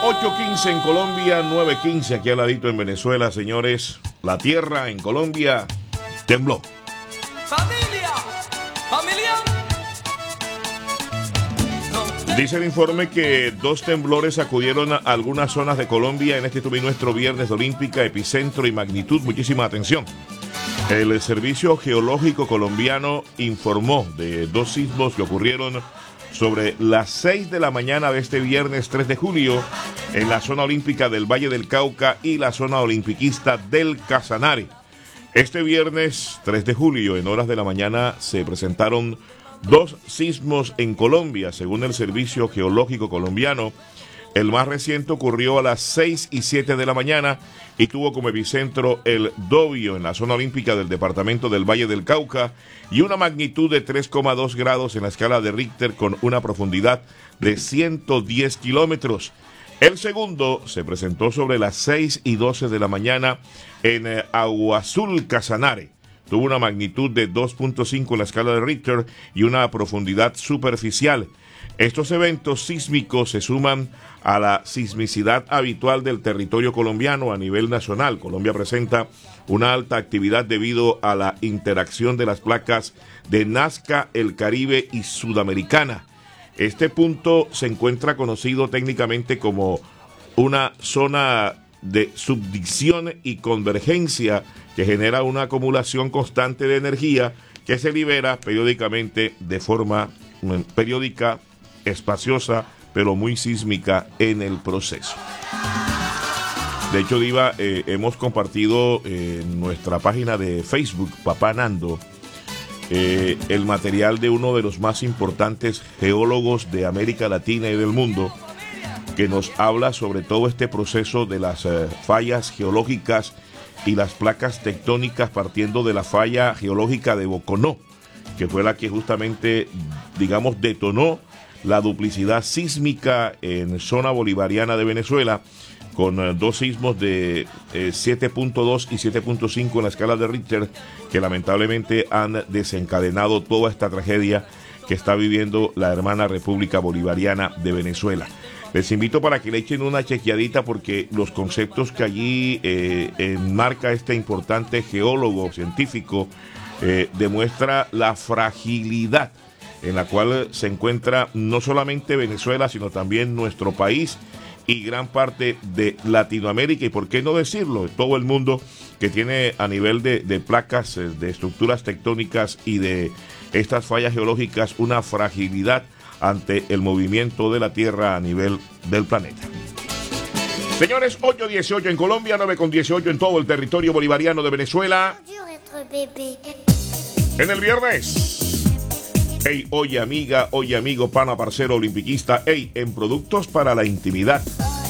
8:15 en Colombia, 9:15 aquí al ladito en Venezuela, señores. La tierra en Colombia tembló. ¡Familia! ¡Familia! Dice el informe que 2 temblores sacudieron a algunas zonas de Colombia en este nuestro viernes de Olímpica, epicentro y magnitud. Muchísima atención. El Servicio Geológico Colombiano informó de 2 sismos que ocurrieron sobre las 6 de la mañana de este viernes 3 de julio en la zona olímpica del Valle del Cauca y la zona olimpiquista del Casanare. Este viernes 3 de julio en horas de la mañana se presentaron 2 sismos en Colombia, según el Servicio Geológico Colombiano. El más reciente ocurrió a las 6:07 de la mañana y tuvo como epicentro el Dobio en la zona olímpica del departamento del Valle del Cauca y una magnitud de 3,2 grados en la escala de Richter con una profundidad de 110 kilómetros. El segundo se presentó sobre las 6:12 de la mañana en Aguazul, Casanare. Tuvo una magnitud de 2,5 en la escala de Richter y una profundidad superficial. Estos eventos sísmicos se suman a la sismicidad habitual del territorio colombiano a nivel nacional. Colombia presenta una alta actividad debido a la interacción de las placas de Nazca, el Caribe y Sudamericana. Este punto se encuentra conocido técnicamente como una zona de subducción y convergencia que genera una acumulación constante de energía que se libera periódicamente de forma periódica, espaciosa, pero muy sísmica en el proceso. De hecho, Diva, hemos compartido en nuestra página de Facebook, Papá Nando, el material de uno de los más importantes geólogos de América Latina y del mundo, que nos habla sobre todo este proceso de las fallas geológicas y las placas tectónicas partiendo de la falla geológica de Boconó, que fue la que justamente, digamos, detonó la duplicidad sísmica en zona bolivariana de Venezuela, con 2 sismos de 7.2 y 7.5 en la escala de Richter, que lamentablemente han desencadenado toda esta tragedia que está viviendo la hermana República Bolivariana de Venezuela. Les invito para que le echen una chequeadita porque los conceptos que allí enmarca este importante geólogo científico demuestra la fragilidad en la cual se encuentra no solamente Venezuela, sino también nuestro país y gran parte de Latinoamérica, y por qué no decirlo, todo el mundo que tiene a nivel de placas, de estructuras tectónicas y de estas fallas geológicas una fragilidad ante el movimiento de la Tierra a nivel del planeta. Señores, 8:18 en Colombia, 9:18 en todo el territorio bolivariano de Venezuela. En el viernes. Ey, oye amiga, oye amigo, pana, parcero, olimpiquista, ey, en productos para la intimidad.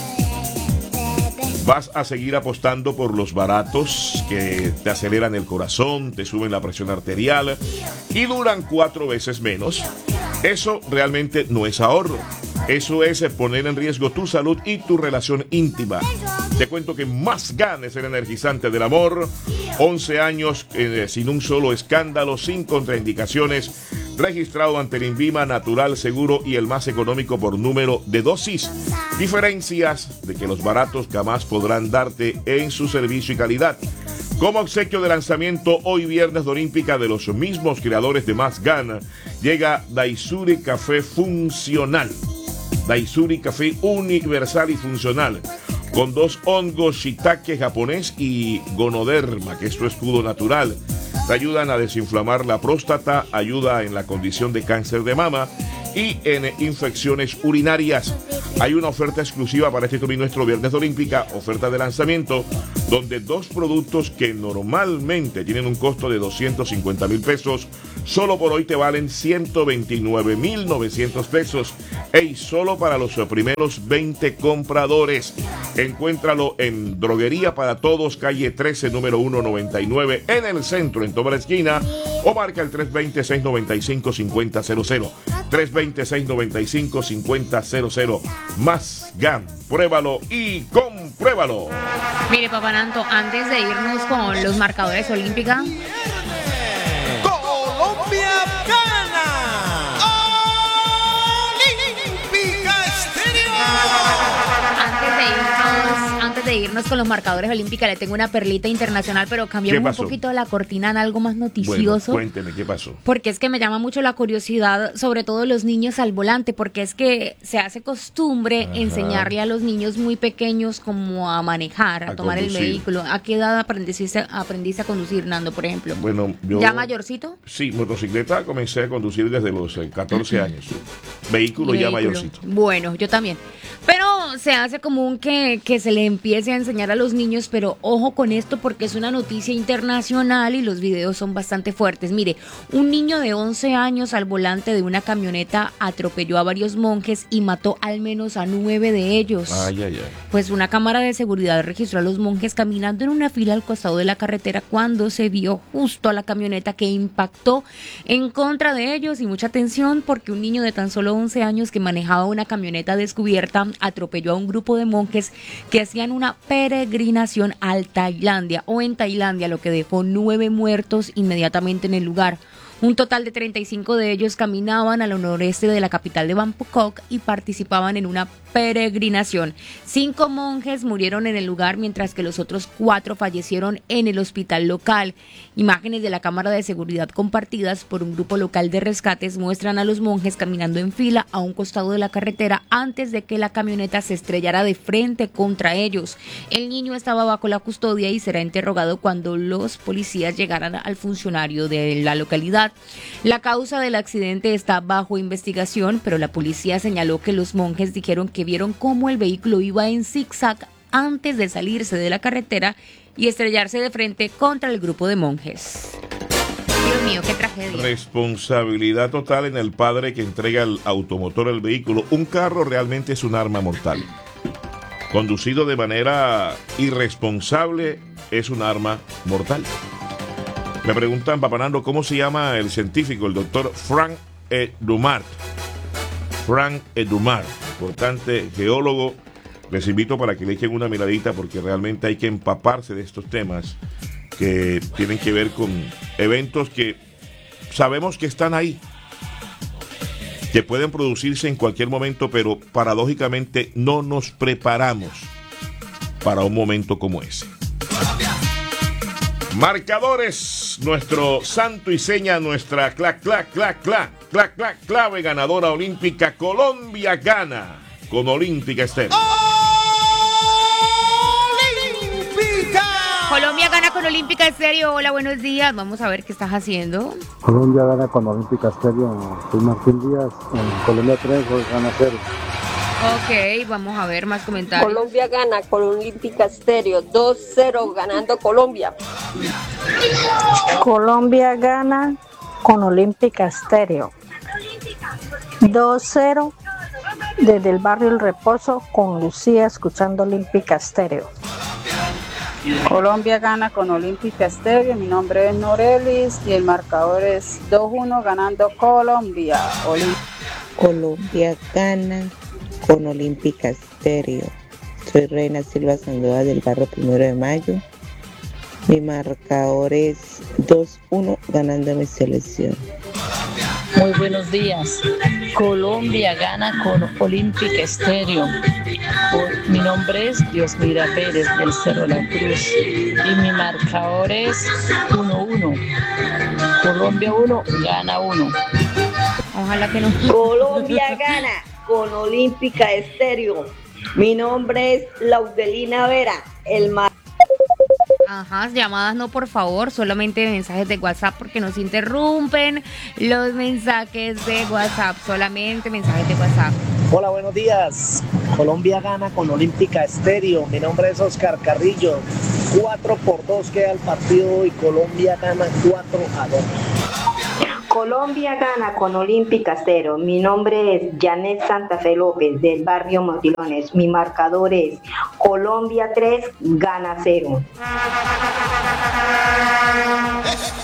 ¿Vas a seguir apostando por los baratos que te aceleran el corazón, te suben la presión arterial y duran 4 veces menos? Eso realmente no es ahorro. Eso es poner en riesgo tu salud y tu relación íntima. Te cuento que Más Gan es el energizante del amor. 11 años sin un solo escándalo, sin contraindicaciones. Registrado ante el INVIMA, natural, seguro y el más económico por número de dosis. Diferencias de que los baratos jamás podrán darte en su servicio y calidad. Como obsequio de lanzamiento, hoy viernes de Olímpica de los mismos creadores de Más Gan, llega Daisuri Café Funcional. Daisuri Café universal y funcional. Con 2 hongos shiitake japonés y gonoderma, que es tu escudo natural. Te ayudan a desinflamar la próstata, ayuda en la condición de cáncer de mama y en infecciones urinarias. Hay una oferta exclusiva para este nuestro viernes de Olímpica, oferta de lanzamiento, donde 2 productos que normalmente tienen un costo de 250,000 pesos, solo por hoy te valen 129,900 pesos. Ey, solo para los primeros 20 compradores. Encuéntralo en Droguería para Todos, calle 13, número 199, en el centro, en toda la esquina, o marca el 320-695-5000. 320-695-5000. Más Gan, pruébalo y compruébalo. Mire, Papá Nanto, antes de irnos con los marcadores Olímpica, Colombia gana. Olímpica Estéreo. antes de irnos con los marcadores olímpicos, le tengo una perlita internacional, pero cambiemos un poquito la cortina en algo más noticioso. Bueno, cuénteme, ¿qué pasó? Porque es que me llama mucho la curiosidad, sobre todo los niños al volante, porque es que se hace costumbre enseñarle a los niños muy pequeños como a manejar, a tomar conducir. el vehículo. ¿A qué edad aprendiste a conducir, Nando, por ejemplo? Bueno, yo... ¿Ya mayorcito? Sí, motocicleta comencé a conducir desde los 14 años. Vehículo ya mayorcito. Bueno, yo también. Pero se hace común que se le empiece a enseñar a los niños, pero ojo con esto porque es una noticia internacional y los videos son bastante fuertes. Mire, un niño de 11 años al volante de una camioneta atropelló a varios monjes y mató al menos a 9 de ellos. Ay, ay, ay. Pues una cámara de seguridad registró a los monjes caminando en una fila al costado de la carretera cuando se vio justo a la camioneta que impactó en contra de ellos. Y mucha atención porque un niño de tan solo 11 años que manejaba una camioneta descubierta atropelló a un grupo de monjes que hacían una peregrinación al Tailandia o en Tailandia, lo que dejó 9 muertos inmediatamente en el lugar. Un total de 35 de ellos caminaban al noreste de la capital de Bangkok y participaban en una peregrinación. 5 monjes murieron en el lugar, mientras que los otros 4 fallecieron en el hospital local. Imágenes de la cámara de seguridad compartidas por un grupo local de rescates muestran a los monjes caminando en fila a un costado de la carretera antes de que la camioneta se estrellara de frente contra ellos. El niño estaba bajo la custodia y será interrogado cuando los policías llegaran al funcionario de la localidad. La causa del accidente está bajo investigación, pero la policía señaló que los monjes dijeron que vieron cómo el vehículo iba en zigzag antes de salirse de la carretera y estrellarse de frente contra el grupo de monjes. Dios mío, qué tragedia. Responsabilidad total en el padre que entrega el automotor al vehículo. Un carro realmente es un arma mortal. Conducido de manera irresponsable es un arma mortal. Me preguntan, Papanando, ¿cómo se llama el científico? El doctor Frank Dumart. Frank Dumart, importante geólogo. Les invito para que le echen una miradita porque realmente hay que empaparse de estos temas que tienen que ver con eventos que sabemos que están ahí, que pueden producirse en cualquier momento, pero paradójicamente no nos preparamos para un momento como ese. Marcadores, nuestro santo y seña, nuestra clave ganadora olímpica. Colombia gana con Olímpica Estéreo. ¡Olímpica! Colombia gana con Olímpica Estéreo. Hola, buenos días. Vamos a ver qué estás haciendo. Colombia gana con Olímpica Estéreo. Soy Martín Díaz. En Colombia 3 gana 0. Ok, vamos a ver más comentarios. Colombia gana con Olímpica Estéreo, 2-0 ganando Colombia. Colombia gana con Olímpica Estéreo, 2-0 desde el barrio El Reposo con Lucía escuchando Olímpica Estéreo. Colombia gana con Olímpica Estéreo, mi nombre es Norelis y el marcador es 2-1 ganando Colombia. Colombia gana con Olímpica Estéreo. Soy Reina Silva Sandoval del barrio 1 de Mayo. Mi marcador es 2-1 ganando mi selección. Muy buenos días. Colombia gana con Olímpica Estéreo. Mi nombre es Diosmira Pérez del Cerro La Cruz y mi marcador es 1-1. Colombia 1 gana 1. Ojalá que no. Colombia gana con Olímpica Estéreo. Mi nombre es Laudelina Vera, el mar. Ajá, llamadas no, por favor, solamente mensajes de WhatsApp porque nos interrumpen los mensajes de WhatsApp, solamente mensajes de WhatsApp. Hola, buenos días. Colombia gana con Olímpica Estéreo. Mi nombre es Oscar Carrillo. 4-2 queda el partido y Colombia gana 4-2. Colombia gana con Olímpica Estéreo. Mi nombre es Janet Santa Fe López del barrio Motilones. Mi marcador es Colombia 3 gana 0.